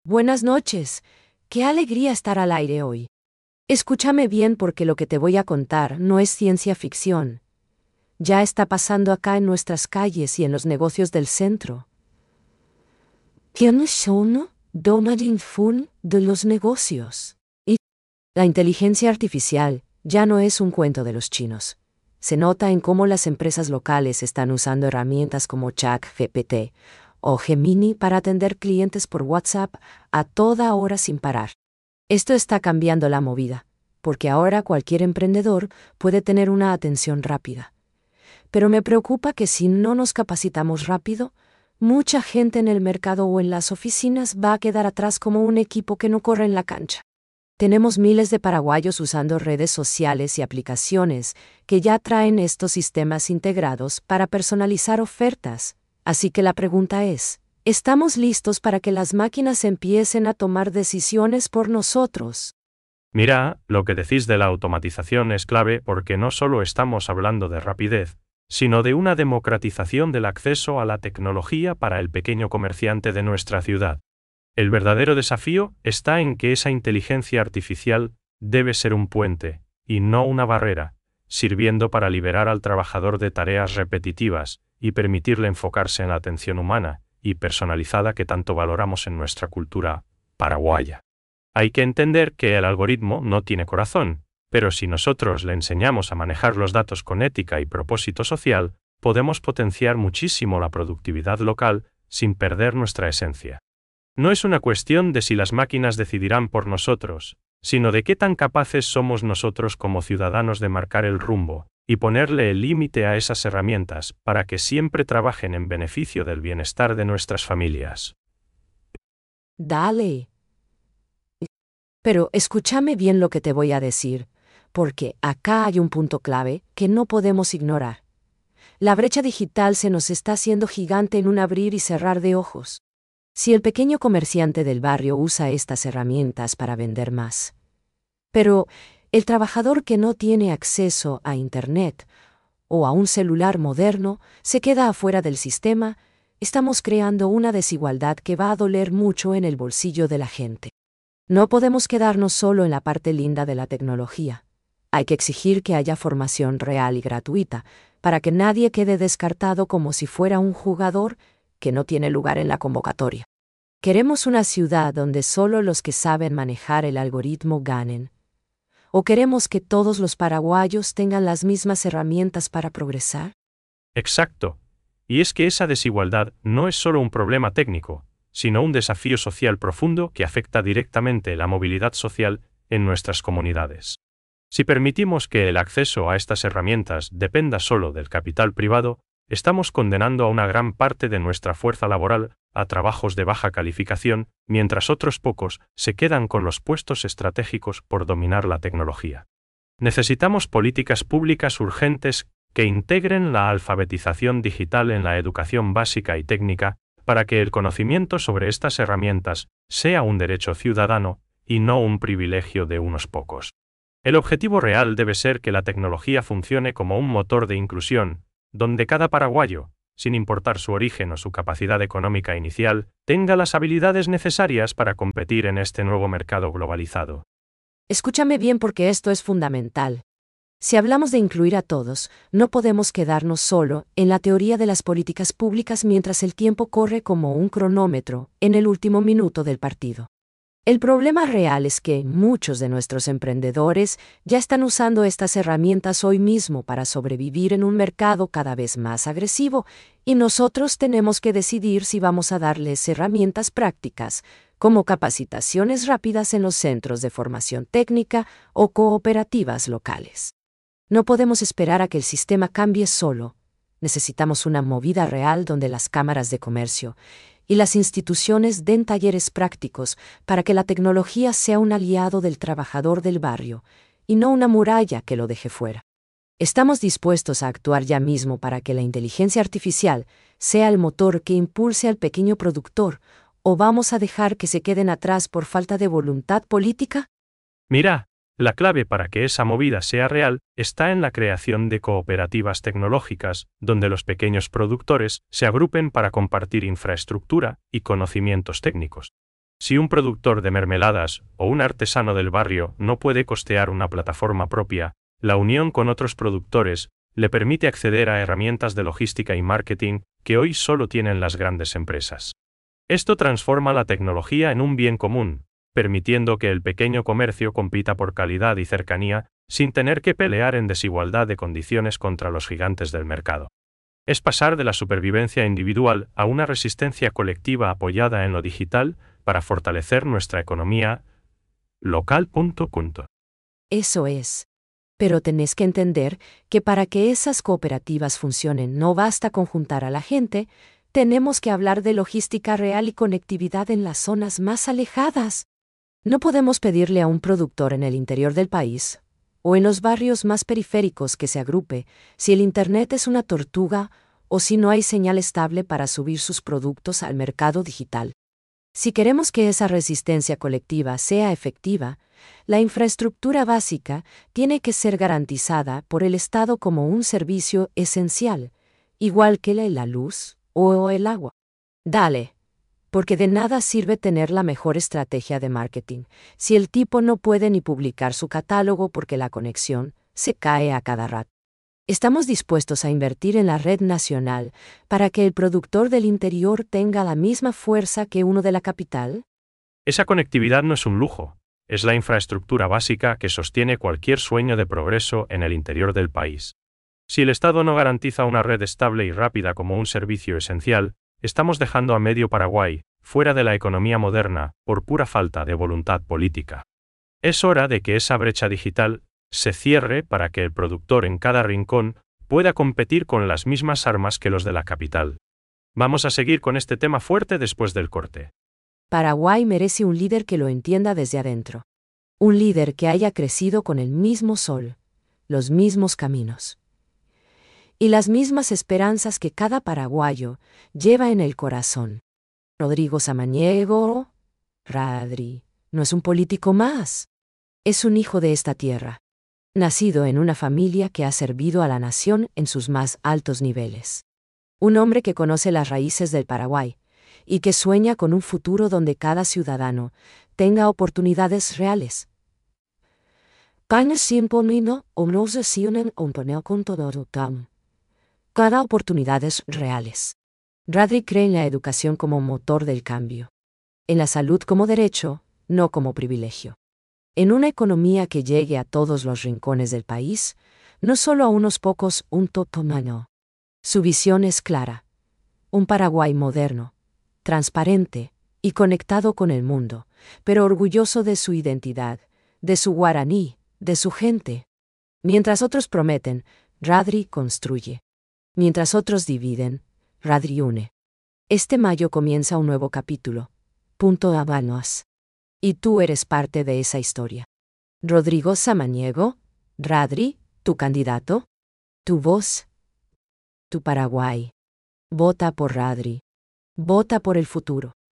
Buenas noches. Qué alegría estar al aire hoy. Escúchame bien porque lo que te voy a contar no es ciencia ficción. Ya está pasando acá en nuestras calles y en los negocios del centro. ¿Quiénes son Full de los negocios? Y la inteligencia artificial ya no es un cuento de los chinos. Se nota en cómo las empresas locales están usando herramientas como ChatGPT o Gemini para atender clientes por WhatsApp a toda hora sin parar. Esto está cambiando la movida, porque ahora cualquier emprendedor puede tener una atención rápida. Pero me preocupa que si no nos capacitamos rápido, mucha gente en el mercado o en las oficinas va a quedar atrás como un equipo que no corre en la cancha. Tenemos miles de paraguayos usando redes sociales y aplicaciones que ya traen estos sistemas integrados para personalizar ofertas. Así que la pregunta es, ¿estamos listos para que las máquinas empiecen a tomar decisiones por nosotros? Mira, lo que decís de la automatización es clave porque no solo estamos hablando de rapidez, sino de una democratización del acceso a la tecnología para el pequeño comerciante de nuestra ciudad. El verdadero desafío está en que esa inteligencia artificial debe ser un puente, y no una barrera, sirviendo para liberar al trabajador de tareas repetitivas y permitirle enfocarse en la atención humana y personalizada que tanto valoramos en nuestra cultura paraguaya. Hay que entender que el algoritmo no tiene corazón, pero si nosotros le enseñamos a manejar los datos con ética y propósito social, podemos potenciar muchísimo la productividad local sin perder nuestra esencia. No es una cuestión de si las máquinas decidirán por nosotros, sino de qué tan capaces somos nosotros como ciudadanos de marcar el rumbo y ponerle el límite a esas herramientas para que siempre trabajen en beneficio del bienestar de nuestras familias. Dale. Pero escúchame bien lo que te voy a decir, porque acá hay un punto clave que no podemos ignorar. La brecha digital se nos está haciendo gigante en un abrir y cerrar de ojos. Si el pequeño comerciante del barrio usa estas herramientas para vender más, pero el trabajador que no tiene acceso a Internet o a un celular moderno se queda afuera del sistema, estamos creando una desigualdad que va a doler mucho en el bolsillo de la gente. No podemos quedarnos solo en la parte linda de la tecnología. Hay que exigir que haya formación real y gratuita, para que nadie quede descartado como si fuera un jugador que no tiene lugar en la convocatoria. ¿Queremos una ciudad donde solo los que saben manejar el algoritmo ganen? ¿O queremos que todos los paraguayos tengan las mismas herramientas para progresar? Exacto. Y es que esa desigualdad no es solo un problema técnico, sino un desafío social profundo que afecta directamente la movilidad social en nuestras comunidades. Si permitimos que el acceso a estas herramientas dependa solo del capital privado, estamos condenando a una gran parte de nuestra fuerza laboral a trabajos de baja calificación, mientras otros pocos se quedan con los puestos estratégicos por dominar la tecnología. Necesitamos políticas públicas urgentes que integren la alfabetización digital en la educación básica y técnica, para que el conocimiento sobre estas herramientas sea un derecho ciudadano y no un privilegio de unos pocos. El objetivo real debe ser que la tecnología funcione como un motor de inclusión, donde cada paraguayo, sin importar su origen o su capacidad económica inicial, tenga las habilidades necesarias para competir en este nuevo mercado globalizado. Escúchame bien porque esto es fundamental. Si hablamos de incluir a todos, no podemos quedarnos solo en la teoría de las políticas públicas mientras el tiempo corre como un cronómetro en el último minuto del partido. El problema real es que muchos de nuestros emprendedores ya están usando estas herramientas hoy mismo para sobrevivir en un mercado cada vez más agresivo, y nosotros tenemos que decidir si vamos a darles herramientas prácticas, como capacitaciones rápidas en los centros de formación técnica o cooperativas locales. No podemos esperar a que el sistema cambie solo. Necesitamos una movida real donde las cámaras de comercio y las instituciones den talleres prácticos para que la tecnología sea un aliado del trabajador del barrio y no una muralla que lo deje fuera. ¿Estamos dispuestos a actuar ya mismo para que la inteligencia artificial sea el motor que impulse al pequeño productor, o vamos a dejar que se queden atrás por falta de voluntad política? Mira, la clave para que esa movida sea real está en la creación de cooperativas tecnológicas, donde los pequeños productores se agrupen para compartir infraestructura y conocimientos técnicos. Si un productor de mermeladas o un artesano del barrio no puede costear una plataforma propia, la unión con otros productores le permite acceder a herramientas de logística y marketing que hoy solo tienen las grandes empresas. Esto transforma la tecnología en un bien común, permitiendo que el pequeño comercio compita por calidad y cercanía, sin tener que pelear en desigualdad de condiciones contra los gigantes del mercado. Es pasar de la supervivencia individual a una resistencia colectiva apoyada en lo digital para fortalecer nuestra economía local. Eso es. Pero tenés que entender que para que esas cooperativas funcionen no basta con juntar a la gente, tenemos que hablar de logística real y conectividad en las zonas más alejadas. No podemos pedirle a un productor en el interior del país, o en los barrios más periféricos que se agrupe, si el Internet es una tortuga o si no hay señal estable para subir sus productos al mercado digital. Si queremos que esa resistencia colectiva sea efectiva, la infraestructura básica tiene que ser garantizada por el Estado como un servicio esencial, igual que la luz o el agua. Dale, porque de nada sirve tener la mejor estrategia de marketing si el tipo no puede ni publicar su catálogo porque la conexión se cae a cada rato. Estamos dispuestos a invertir en la red nacional para que el productor del interior tenga la misma fuerza que uno de la capital. Esa conectividad no es un lujo, es la infraestructura básica que sostiene cualquier sueño de progreso en el interior del país. Si el Estado no garantiza una red estable y rápida como un servicio esencial, estamos dejando a medio Paraguay fuera de la economía moderna por pura falta de voluntad política. Es hora de que esa brecha digital se cierre para que el productor en cada rincón pueda competir con las mismas armas que los de la capital. Vamos a seguir con este tema fuerte después del corte. Paraguay merece un líder que lo entienda desde adentro. Un líder que haya crecido con el mismo sol, los mismos caminos y las mismas esperanzas que cada paraguayo lleva en el corazón. Rodrigo Samaniego, Radri, no es un político más. Es un hijo de esta tierra, nacido en una familia que ha servido a la nación en sus más altos niveles. Un hombre que conoce las raíces del Paraguay y que sueña con un futuro donde cada ciudadano tenga oportunidades reales. Cada oportunidades reales. Radri cree en la educación como motor del cambio. En la salud como derecho, no como privilegio. En una economía que llegue a todos los rincones del país, no solo a unos pocos, un totomano. Su visión es clara. Un Paraguay moderno, transparente y conectado con el mundo, pero orgulloso de su identidad, de su guaraní, de su gente. Mientras otros prometen, Radri construye. Mientras otros dividen, Radri une. Este mayo comienza un nuevo capítulo. Habanos. Y tú eres parte de esa historia. Rodrigo Samaniego, Radri, tu candidato, tu voz, tu Paraguay. Vota por Radri. Vota por el futuro.